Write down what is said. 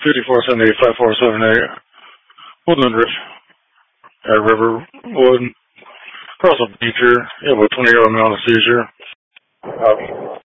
5478 5478 Woodland Ridge at Riverwood. Cross a beach here. You have a 20-year-old male on a seizure.